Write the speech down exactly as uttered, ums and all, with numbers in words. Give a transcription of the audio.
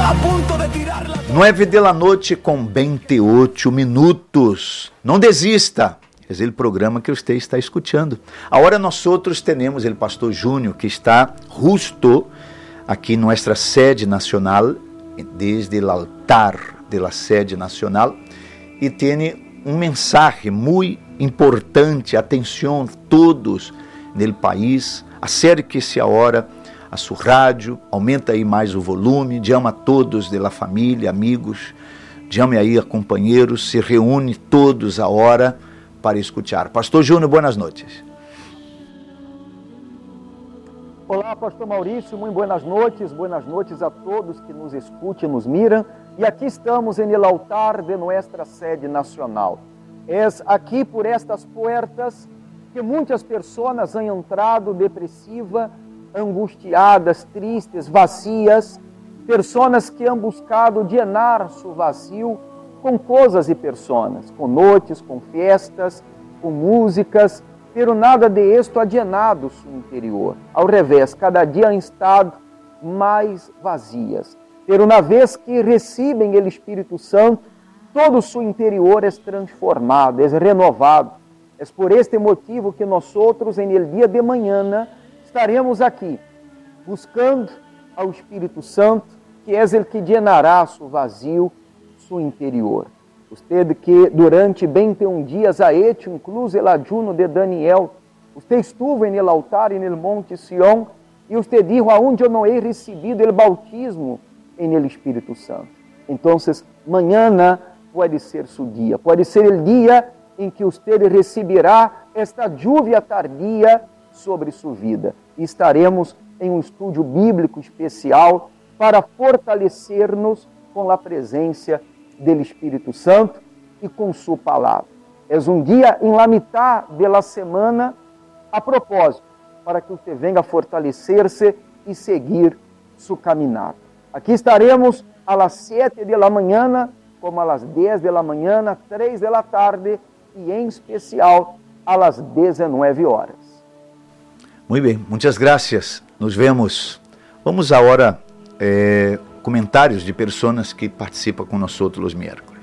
Nueve de la noite com vinte e oito minutos. Não desista. É o programa que você está escutando. Agora nós outros temos o pastor Júnior, que está justo aqui em nossa sede nacional, desde o altar da sede nacional, e tem um mensagem muito importante. Atenção todos no país, acerque-se agora a sua rádio, aumenta aí mais o volume, chama a todos da família, amigos, chame aí a companheiros, se reúne todos a hora para escutar. Pastor Júnior, boas noites. Olá, pastor Maurício, muito boas noites, boas noites a todos que nos escutam e nos miram. E aqui estamos em el altar de nossa sede nacional. É aqui por estas portas que muitas pessoas han entrado depressiva, angustiadas, tristes, vazias, pessoas que han buscado llenar seu vazio com coisas e pessoas, com noites, com festas, com músicas, pero nada de esto ha llenado seu interior. Ao revés, cada dia han estado mais vazias. Pero na vez que recebem o Espírito Santo, todo o seu interior é transformado, é renovado. É por este motivo que nós outros, em el dia de manhã, estaremos aqui, buscando ao Espírito Santo, que é o que llenará seu vazio, seu interior. Você que durante vinte e um dias ha hecho, incluso el ayuno de Daniel, você estuvo en el altar, en el monte Sião, e você dijo, aonde eu não he recebido el bautismo en el Espírito Santo. Então, manhã pode ser seu dia, pode ser o dia em que você receberá esta lluvia tardia sobre sua vida. E estaremos em um estudo bíblico especial para fortalecer-nos com a presença do Espírito Santo e com sua palavra. É um dia em la mitad de la semana, a propósito, para que você venha fortalecer-se e seguir sua caminhada. Aqui estaremos a las sete de la manhã, como a las dez de la manhã, três de la tarde e em especial a las dezenove horas. Muito bem, muitas graças. Nos vemos. Vamos agora eh, comentários de pessoas que participam com nós outros miércoles.